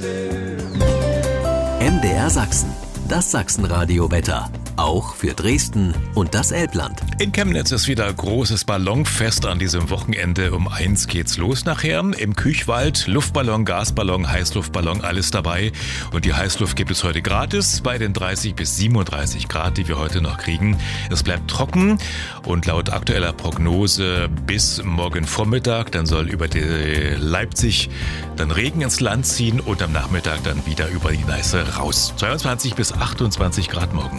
MDR Sachsen, das Sachsenradio-Wetter. Auch für Dresden und das Elbland. In Chemnitz ist wieder großes Ballonfest an diesem Wochenende. Um 1 geht's los nachher. Im Küchwald Luftballon, Gasballon, Heißluftballon, alles dabei. Und die Heißluft gibt es heute gratis bei den 30 bis 37 Grad, die wir heute noch kriegen. Es bleibt trocken und laut aktueller Prognose bis morgen Vormittag, dann soll über die Leipzig dann Regen ins Land ziehen und am Nachmittag dann wieder über die Neiße raus. 22 bis 28 Grad morgen.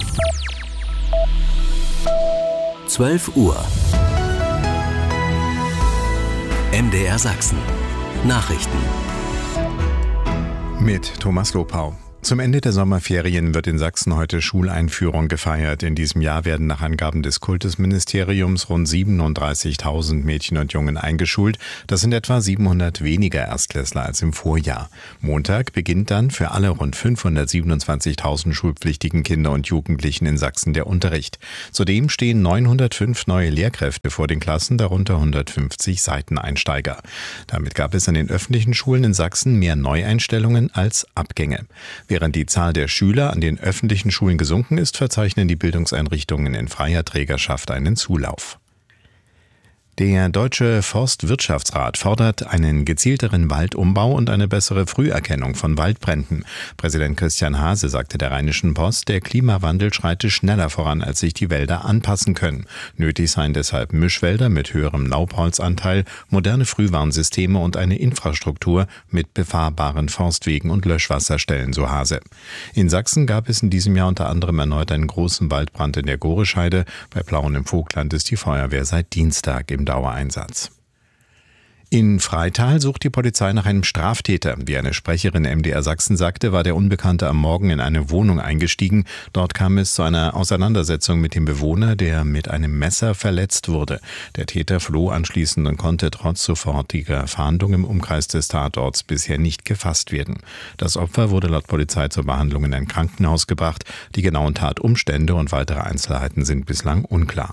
12 Uhr. MDR Sachsen. Nachrichten. Mit Thomas Lopau. Zum Ende der Sommerferien wird in Sachsen heute Schuleinführung gefeiert. In diesem Jahr werden nach Angaben des Kultusministeriums rund 37.000 Mädchen und Jungen eingeschult. Das sind etwa 700 weniger Erstklässler als im Vorjahr. Montag beginnt dann für alle rund 527.000 schulpflichtigen Kinder und Jugendlichen in Sachsen der Unterricht. Zudem stehen 905 neue Lehrkräfte vor den Klassen, darunter 150 Seiteneinsteiger. Damit gab es an den öffentlichen Schulen in Sachsen mehr Neueinstellungen als Abgänge. Während die Zahl der Schüler an den öffentlichen Schulen gesunken ist, verzeichnen die Bildungseinrichtungen in freier Trägerschaft einen Zulauf. Der Deutsche Forstwirtschaftsrat fordert einen gezielteren Waldumbau und eine bessere Früherkennung von Waldbränden. Präsident Christian Hase sagte der Rheinischen Post, der Klimawandel schreite schneller voran, als sich die Wälder anpassen können. Nötig seien deshalb Mischwälder mit höherem Laubholzanteil, moderne Frühwarnsysteme und eine Infrastruktur mit befahrbaren Forstwegen und Löschwasserstellen, so Hase. In Sachsen gab es in diesem Jahr unter anderem erneut einen großen Waldbrand in der Gorescheide. Bei Plauen im Vogtland ist die Feuerwehr seit Dienstag im Dauereinsatz. In Freital sucht die Polizei nach einem Straftäter. Wie eine Sprecherin MDR Sachsen sagte, war der Unbekannte am Morgen in eine Wohnung eingestiegen. Dort kam es zu einer Auseinandersetzung mit dem Bewohner, der mit einem Messer verletzt wurde. Der Täter floh anschließend und konnte trotz sofortiger Fahndung im Umkreis des Tatorts bisher nicht gefasst werden. Das Opfer wurde laut Polizei zur Behandlung in ein Krankenhaus gebracht. Die genauen Tatumstände und weitere Einzelheiten sind bislang unklar.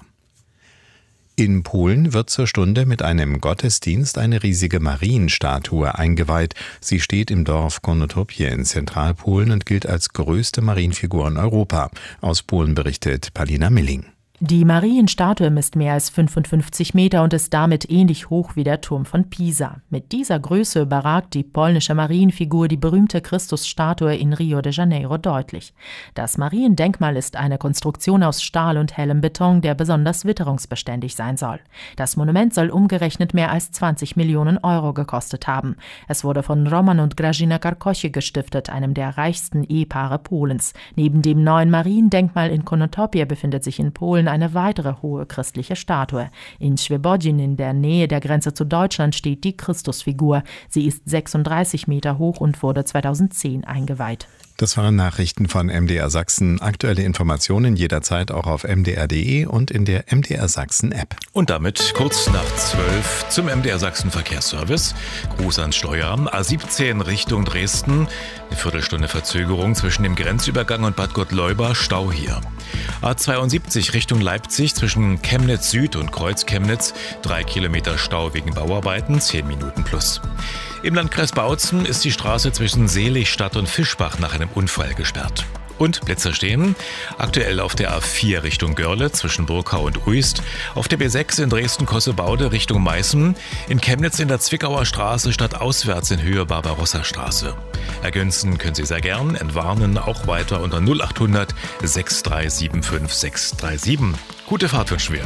In Polen wird zur Stunde mit einem Gottesdienst eine riesige Marienstatue eingeweiht. Sie steht im Dorf Konotopie in Zentralpolen und gilt als größte Marienfigur in Europa. Aus Polen berichtet Palina Milling. Die Marienstatue misst mehr als 55 Meter und ist damit ähnlich hoch wie der Turm von Pisa. Mit dieser Größe überragt die polnische Marienfigur die berühmte Christusstatue in Rio de Janeiro deutlich. Das Mariendenkmal ist eine Konstruktion aus Stahl und hellem Beton, der besonders witterungsbeständig sein soll. Das Monument soll umgerechnet mehr als 20 Millionen Euro gekostet haben. Es wurde von Roman und Grażyna Karkosie gestiftet, einem der reichsten Ehepaare Polens. Neben dem neuen Mariendenkmal in Konotopie befindet sich in Polen eine weitere hohe christliche Statue. In Świebodzin in der Nähe der Grenze zu Deutschland steht die Christusfigur. Sie ist 36 Meter hoch und wurde 2010 eingeweiht. Das waren Nachrichten von MDR Sachsen. Aktuelle Informationen jederzeit auch auf mdr.de und in der MDR Sachsen App. Und damit kurz nach 12 zum MDR Sachsen Verkehrsservice. Gruß ans Steuer. A17 Richtung Dresden. Eine Viertelstunde Verzögerung zwischen dem Grenzübergang und Bad Gottleuba. Stau hier. A72 Richtung Leipzig zwischen Chemnitz Süd und Kreuz Chemnitz. 3 Kilometer Stau wegen Bauarbeiten, 10 Minuten plus. Im Landkreis Bautzen ist die Straße zwischen Seligstadt und Fischbach nach einem Unfall gesperrt. Und Blitzer stehen. Aktuell auf der A4 Richtung Görle zwischen Burkau und Uist. Auf der B6 in Dresden-Kossebaude Richtung Meißen. In Chemnitz in der Zwickauer Straße stadtauswärts in Höhe Barbarossa-Straße. Ergänzen können Sie sehr gern, entwarnen auch weiter unter 0800 6375 637. Gute Fahrt wünschen wir.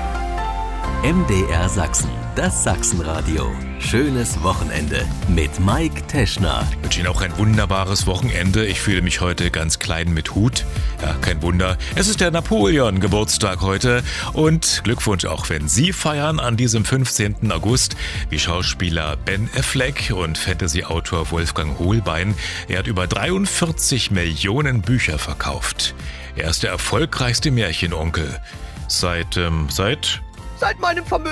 MDR Sachsen, das Sachsenradio. Schönes Wochenende mit Mike Teschner. Ich wünsche Ihnen auch ein wunderbares Wochenende. Ich fühle mich heute ganz klein mit Hut. Ja, kein Wunder. Es ist der Napoleon-Geburtstag heute. Und Glückwunsch auch, wenn Sie feiern an diesem 15. August, wie Schauspieler Ben Affleck und Fantasy-Autor Wolfgang Hohlbein. Er hat über 43 Millionen Bücher verkauft. Er ist der erfolgreichste Märchenonkel. Seit meinem Vermögen.